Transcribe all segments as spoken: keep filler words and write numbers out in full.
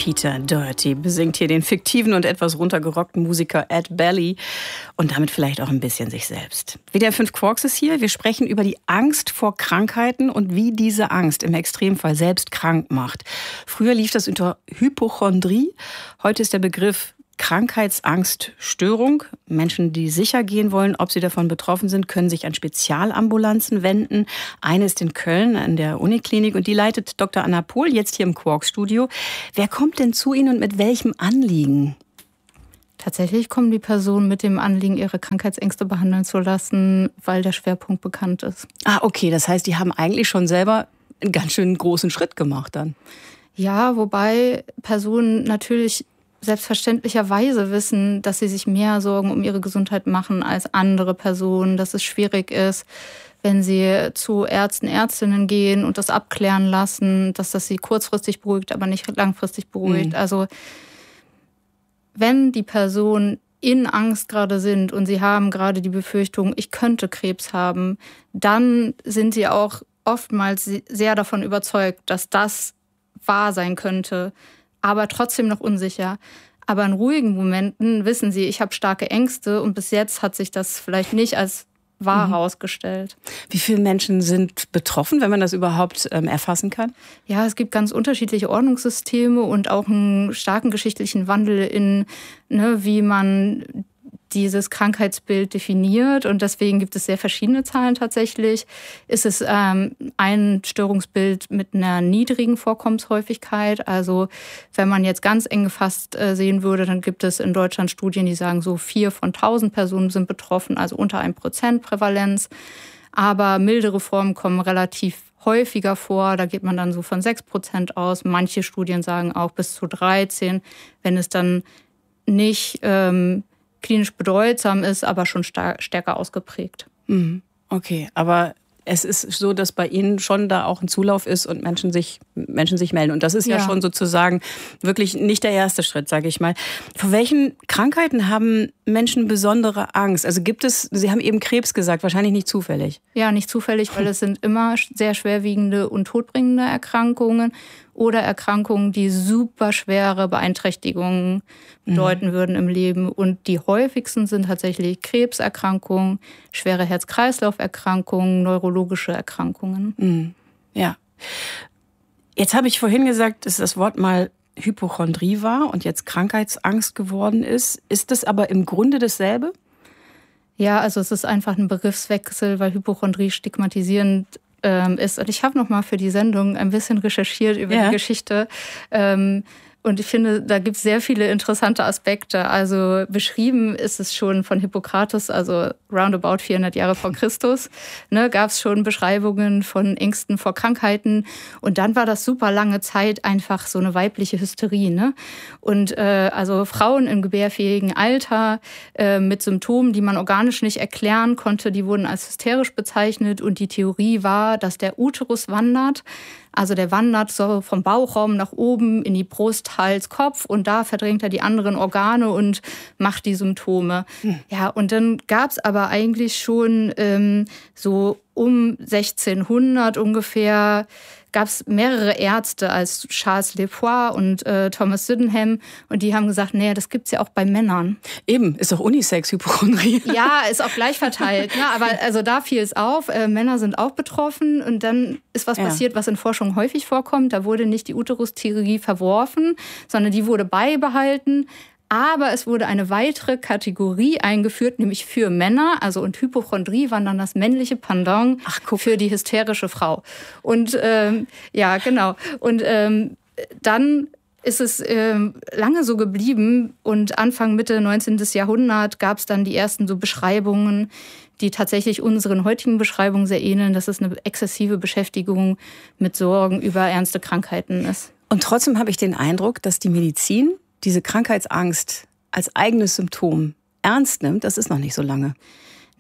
Peter Doherty besingt hier den fiktiven und etwas runtergerockten Musiker Ed Belly und damit vielleicht auch ein bisschen sich selbst. W D R fünf Quarks ist hier. Wir sprechen über die Angst vor Krankheiten und wie diese Angst im Extremfall selbst krank macht. Früher lief das unter Hypochondrie. Heute ist der Begriff Krankheitsangststörung. Menschen, die sicher gehen wollen, ob sie davon betroffen sind, können sich an Spezialambulanzen wenden. Eine ist in Köln an der Uniklinik und die leitet Doktor Anna Pohl jetzt hier im Quarks-Studio. Wer kommt denn zu Ihnen und mit welchem Anliegen? Tatsächlich kommen die Personen mit dem Anliegen, ihre Krankheitsängste behandeln zu lassen, weil der Schwerpunkt bekannt ist. Ah, okay. Das heißt, die haben eigentlich schon selber einen ganz schön großen Schritt gemacht dann. Ja, wobei Personen natürlich selbstverständlicherweise wissen, dass sie sich mehr Sorgen um ihre Gesundheit machen als andere Personen, dass es schwierig ist, wenn sie zu Ärzten, Ärztinnen gehen und das abklären lassen, dass das sie kurzfristig beruhigt, aber nicht langfristig beruhigt. Mhm. Also wenn die Personen in Angst gerade sind und sie haben gerade die Befürchtung, ich könnte Krebs haben, dann sind sie auch oftmals sehr davon überzeugt, dass das wahr sein könnte, aber trotzdem noch unsicher. Aber in ruhigen Momenten wissen sie, ich habe starke Ängste und bis jetzt hat sich das vielleicht nicht als wahr mhm. herausgestellt. Wie viele Menschen sind betroffen, wenn man das überhaupt ähm, erfassen kann? Ja, es gibt ganz unterschiedliche Ordnungssysteme und auch einen starken geschichtlichen Wandel in, ne, wie man dieses Krankheitsbild definiert und deswegen gibt es sehr verschiedene Zahlen tatsächlich. Ist es ähm, ein Störungsbild mit einer niedrigen Vorkommenshäufigkeit, also wenn man jetzt ganz eng gefasst äh, sehen würde, dann gibt es in Deutschland Studien, die sagen, so vier von tausend Personen sind betroffen, also unter ein Prozent Prävalenz, aber mildere Formen kommen relativ häufiger vor, da geht man dann so von sechs Prozent aus, manche Studien sagen auch bis zu dreizehn, wenn es dann nicht ähm, klinisch bedeutsam ist, aber schon star- stärker ausgeprägt. Okay, aber es ist so, dass bei Ihnen schon da auch ein Zulauf ist und Menschen sich, Menschen sich melden. Und das ist ja, ja schon sozusagen wirklich nicht der erste Schritt, sage ich mal. Vor welchen Krankheiten haben Menschen besondere Angst? Also gibt es, Sie haben eben Krebs gesagt, wahrscheinlich nicht zufällig. Ja, nicht zufällig, weil es sind immer sehr schwerwiegende und todbringende Erkrankungen oder Erkrankungen, die super schwere Beeinträchtigungen bedeuten mhm. würden im Leben. Und die häufigsten sind tatsächlich Krebserkrankungen, schwere Herz-Kreislauf-Erkrankungen, neurologische Erkrankungen. Mhm. Ja. Jetzt habe ich vorhin gesagt, dass das Wort mal Hypochondrie war und jetzt Krankheitsangst geworden ist. Ist das aber im Grunde dasselbe? Ja, also es ist einfach ein Begriffswechsel, weil Hypochondrie stigmatisierend ist. Und ich habe noch mal für die Sendung ein bisschen recherchiert über ja. die Geschichte. Und ich finde, da gibt es sehr viele interessante Aspekte. Also beschrieben ist es schon von Hippokrates, also roundabout vierhundert Jahre vor Christus, ne, gab es schon Beschreibungen von Ängsten vor Krankheiten. Und dann war das super lange Zeit einfach so eine weibliche Hysterie. Ne? Und äh, also Frauen im gebärfähigen Alter äh, mit Symptomen, die man organisch nicht erklären konnte, die wurden als hysterisch bezeichnet. Und die Theorie war, dass der Uterus wandert. Also der wandert so vom Bauchraum nach oben in die Brust, Hals, Kopf und da verdrängt er die anderen Organe und macht die Symptome. Hm. Ja, und dann gab's aber eigentlich schon ähm, so um sechzehnhundert ungefähr gab es mehrere Ärzte als Charles Lepoix und äh, Thomas Sydenham und die haben gesagt, nee, das gibt's ja auch bei Männern. Eben, ist doch Unisex, Hypochondrie. Ja, ist auch gleich verteilt. Ne? Aber also da fiel es auf, äh, Männer sind auch betroffen und dann ist was ja. passiert, was in Forschung häufig vorkommt. Da wurde nicht die Uterustheorie verworfen, sondern die wurde beibehalten. Aber es wurde eine weitere Kategorie eingeführt, nämlich für Männer. Also und Hypochondrie war dann das männliche Pendant Ach, für die hysterische Frau. Und ähm, ja, genau. Und ähm, dann ist es ähm, lange so geblieben. Und Anfang, Mitte neunzehnten Jahrhundert gab es dann die ersten so Beschreibungen, die tatsächlich unseren heutigen Beschreibungen sehr ähneln, dass es eine exzessive Beschäftigung mit Sorgen über ernste Krankheiten ist. Und trotzdem habe ich den Eindruck, dass die Medizin diese Krankheitsangst als eigenes Symptom ernst nimmt, das ist noch nicht so lange.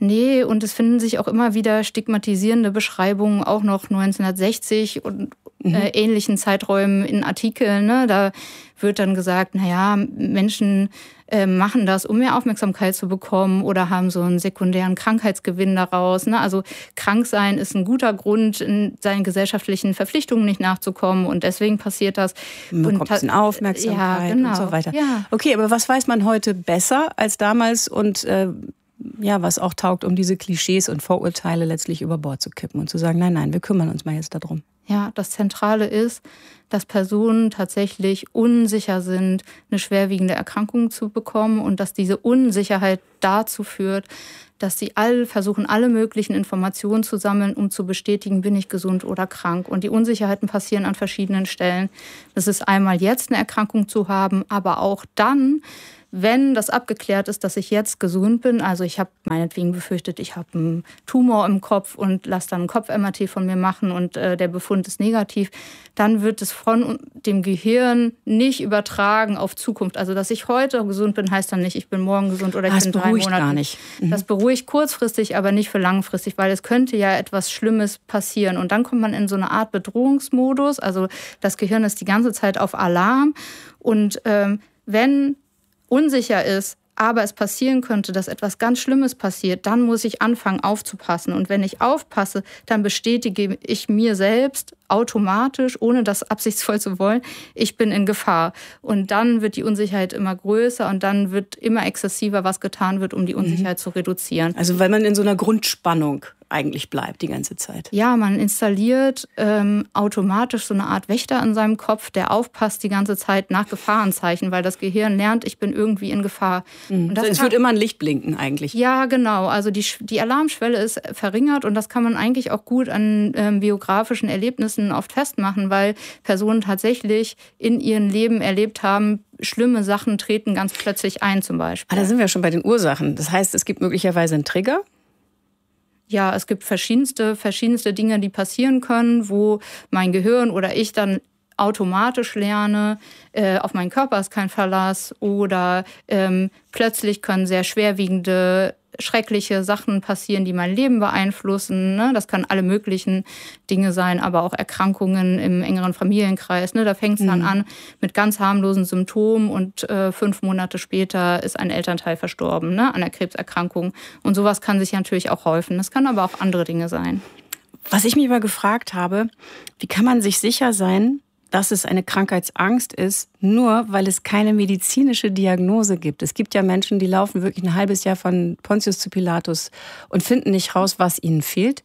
Nee, und es finden sich auch immer wieder stigmatisierende Beschreibungen, auch noch neunzehnhundertsechzig und mhm. äh, ähnlichen Zeiträumen in Artikeln. Ne? Da wird dann gesagt, naja, Menschen äh, machen das, um mehr Aufmerksamkeit zu bekommen oder haben so einen sekundären Krankheitsgewinn daraus. Ne? Also krank sein ist ein guter Grund, in seinen gesellschaftlichen Verpflichtungen nicht nachzukommen und deswegen passiert das. Man bekommt ta- Aufmerksamkeit ja, genau. und so weiter. Ja. Okay, aber was weiß man heute besser als damals und äh, ja, was auch taugt, um diese Klischees und Vorurteile letztlich über Bord zu kippen und zu sagen, nein, nein, wir kümmern uns mal jetzt darum. Ja, das Zentrale ist, dass Personen tatsächlich unsicher sind, eine schwerwiegende Erkrankung zu bekommen und dass diese Unsicherheit dazu führt, dass sie all versuchen, alle möglichen Informationen zu sammeln, um zu bestätigen, bin ich gesund oder krank. Und die Unsicherheiten passieren an verschiedenen Stellen. Das ist einmal jetzt eine Erkrankung zu haben, aber auch dann, wenn das abgeklärt ist, dass ich jetzt gesund bin, also ich habe meinetwegen befürchtet, ich habe einen Tumor im Kopf und lasse dann ein Kopf-M R T von mir machen und äh, der Befund ist negativ, dann wird es von dem Gehirn nicht übertragen auf Zukunft. Also dass ich heute gesund bin, heißt dann nicht, ich bin morgen gesund oder ich das bin drei Monate. Gar nicht. Mhm. Das beruhigt kurzfristig, aber nicht für langfristig, weil es könnte ja etwas Schlimmes passieren. Und dann kommt man in so eine Art Bedrohungsmodus. Also das Gehirn ist die ganze Zeit auf Alarm. Und ähm, wenn unsicher ist, aber es passieren könnte, dass etwas ganz Schlimmes passiert, dann muss ich anfangen aufzupassen. Und wenn ich aufpasse, dann bestätige ich mir selbst automatisch, ohne das absichtsvoll zu wollen, ich bin in Gefahr. Und dann wird die Unsicherheit immer größer und dann wird immer exzessiver, was getan wird, um die Unsicherheit mhm. zu reduzieren. Also weil man in so einer Grundspannung eigentlich bleibt die ganze Zeit. Ja, man installiert ähm, automatisch so eine Art Wächter in seinem Kopf, der aufpasst die ganze Zeit nach Gefahrenzeichen, weil das Gehirn lernt, ich bin irgendwie in Gefahr. Mhm. Und das es kann, wird immer ein Licht blinken eigentlich. Ja, genau. Also die, die Alarmschwelle ist verringert und das kann man eigentlich auch gut an ähm, biografischen Erlebnissen oft festmachen, weil Personen tatsächlich in ihrem Leben erlebt haben, schlimme Sachen treten ganz plötzlich ein zum Beispiel. Ah, da sind wir schon bei den Ursachen. Das heißt, es gibt möglicherweise einen Trigger? Ja, es gibt verschiedenste, verschiedenste Dinge, die passieren können, wo mein Gehirn oder ich dann automatisch lerne, äh, auf meinen Körper ist kein Verlass oder ähm, plötzlich können sehr schwerwiegende, schreckliche Sachen passieren, die mein Leben beeinflussen. Ne? Das können alle möglichen Dinge sein, aber auch Erkrankungen im engeren Familienkreis. Ne? Da fängt es dann mhm. an mit ganz harmlosen Symptomen und äh, fünf Monate später ist ein Elternteil verstorben, ne? an einer Krebserkrankung. Und sowas kann sich natürlich auch häufen. Das kann aber auch andere Dinge sein. Was ich mich mal gefragt habe, wie kann man sich sicher sein, dass es eine Krankheitsangst ist, nur weil es keine medizinische Diagnose gibt. Es gibt ja Menschen, die laufen wirklich ein halbes Jahr von Pontius zu Pilatus und finden nicht raus, was ihnen fehlt.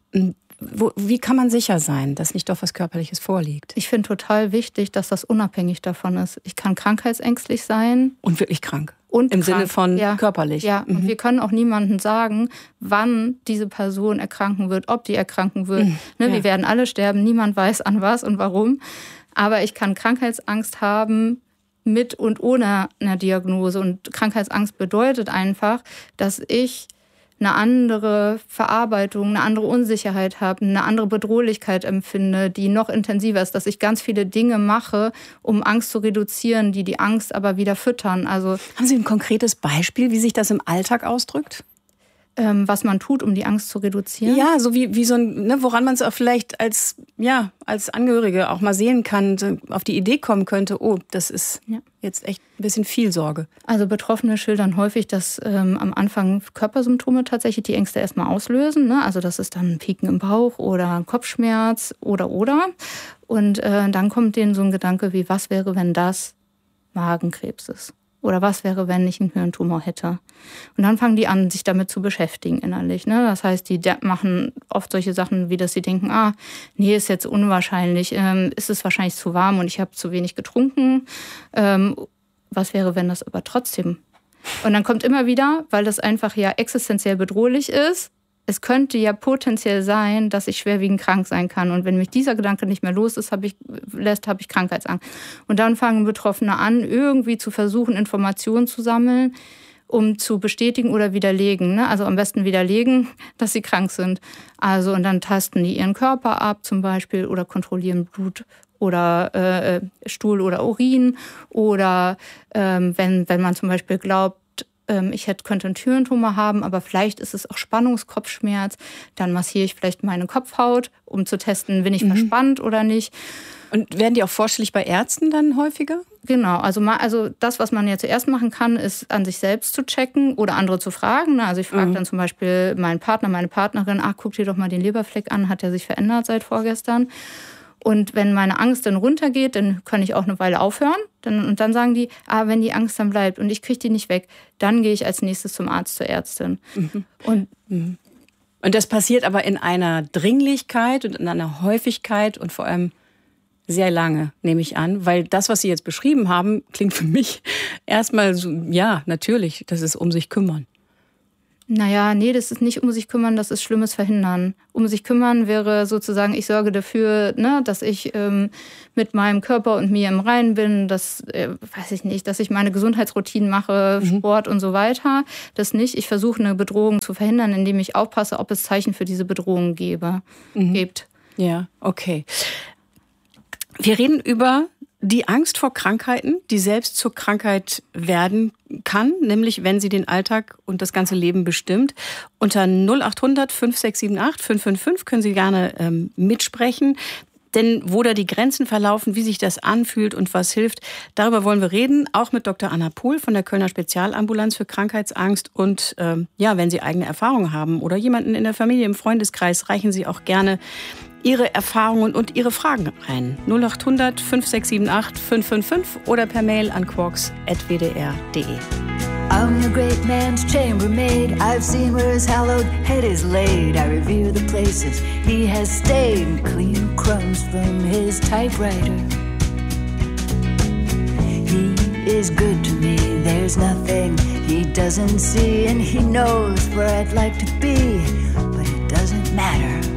Wo, wie kann man sicher sein, dass nicht doch was Körperliches vorliegt? Ich finde total wichtig, dass das unabhängig davon ist. Ich kann krankheitsängstlich sein. Und wirklich krank. Und Im krank. Sinne von ja. körperlich. Ja, mhm. und wir können auch niemandem sagen, wann diese Person erkranken wird, ob die erkranken wird. Mhm. Ne, ja. Wir werden alle sterben, niemand weiß an was und warum. Aber ich kann Krankheitsangst haben mit und ohne eine Diagnose. Und Krankheitsangst bedeutet einfach, dass ich eine andere Verarbeitung, eine andere Unsicherheit habe, eine andere Bedrohlichkeit empfinde, die noch intensiver ist, dass ich ganz viele Dinge mache, um Angst zu reduzieren, die die Angst aber wieder füttern. Also, haben Sie ein konkretes Beispiel, wie sich das im Alltag ausdrückt? Ähm, was man tut, um die Angst zu reduzieren? Ja, so wie, wie so ein, ne, woran man es auch vielleicht als, ja, als Angehörige auch mal sehen kann, so auf die Idee kommen könnte, oh, das ist ja. jetzt echt ein bisschen viel Sorge. Also Betroffene schildern häufig, dass ähm, am Anfang Körpersymptome tatsächlich die Ängste erstmal auslösen. Ne? Also das ist dann ein Pieken im Bauch oder ein Kopfschmerz oder oder. Und äh, dann kommt denen so ein Gedanke wie, was wäre, wenn das Magenkrebs ist? Oder was wäre, wenn ich einen Hirntumor hätte? Und dann fangen die an, sich damit zu beschäftigen innerlich. Ne? Das heißt, die machen oft solche Sachen, wie dass sie denken, ah, nee, ist jetzt unwahrscheinlich, ähm, ist es wahrscheinlich zu warm und ich habe zu wenig getrunken. Ähm, was wäre, wenn das aber trotzdem? Und dann kommt immer wieder, weil das einfach ja existenziell bedrohlich ist, es könnte ja potenziell sein, dass ich schwerwiegend krank sein kann. Und wenn mich dieser Gedanke nicht mehr los ist, habe ich, lässt, habe ich Krankheitsangst. Und dann fangen Betroffene an, irgendwie zu versuchen, Informationen zu sammeln, um zu bestätigen oder widerlegen. Ne? Also am besten widerlegen, dass sie krank sind. Also und dann tasten die ihren Körper ab zum Beispiel oder kontrollieren Blut oder äh, Stuhl oder Urin. Oder ähm, wenn, wenn man zum Beispiel glaubt, ähm, ich hätte, könnte einen Türentumor haben, aber vielleicht ist es auch Spannungskopfschmerz. Dann massiere ich vielleicht meine Kopfhaut, um zu testen, bin ich mhm. verspannt oder nicht. Und werden die auch vorstellig bei Ärzten dann häufiger? Genau, also, mal, also das, was man ja zuerst machen kann, ist an sich selbst zu checken oder andere zu fragen. Also ich frage mhm. dann zum Beispiel meinen Partner, meine Partnerin, ach, guck dir doch mal den Leberfleck an, hat der sich verändert seit vorgestern? Und wenn meine Angst dann runtergeht, dann kann ich auch eine Weile aufhören. Dann, und dann sagen die, ah, wenn die Angst dann bleibt und ich kriege die nicht weg, dann gehe ich als nächstes zum Arzt, zur Ärztin. Mhm. Und, mhm. und das passiert aber in einer Dringlichkeit und in einer Häufigkeit und vor allem sehr lange, nehme ich an. Weil das, was Sie jetzt beschrieben haben, klingt für mich erstmal so, ja, natürlich, das ist um sich kümmern. Naja, nee, das ist nicht um sich kümmern, das ist Schlimmes verhindern. Um sich kümmern wäre sozusagen, ich sorge dafür, ne, dass ich ähm, mit meinem Körper und mir im Reinen bin, dass, äh, weiß ich nicht, dass ich meine Gesundheitsroutinen mache, mhm. Sport und so weiter. Das nicht. Ich versuche, eine Bedrohung zu verhindern, indem ich aufpasse, ob es Zeichen für diese Bedrohung gebe, mhm. gibt. Ja, okay. Wir reden über die Angst vor Krankheiten, die selbst zur Krankheit werden kann, nämlich wenn sie den Alltag und das ganze Leben bestimmt. Unter null acht hundert fünf sechs sieben acht fünf fünf fünf können Sie gerne ähm, mitsprechen. Denn wo da die Grenzen verlaufen, wie sich das anfühlt und was hilft, darüber wollen wir reden. Auch mit Doktor Anna Pohl von der Kölner Spezialambulanz für Krankheitsangst. Und ähm, ja, wenn Sie eigene Erfahrungen haben oder jemanden in der Familie, im Freundeskreis, reichen Sie auch gerne Ihre Erfahrungen und Ihre Fragen ein. null acht hundert fünf sechs sieben acht fünf fünf fünf oder per Mail an quarks at w d r punkt d e. I'm the great man's chambermaid. I've seen where his hallowed head is laid. I revere the places he has stayed and clean crumbs from his typewriter. He is good to me. There's nothing he doesn't see, and he knows where I'd like to be, but it doesn't matter.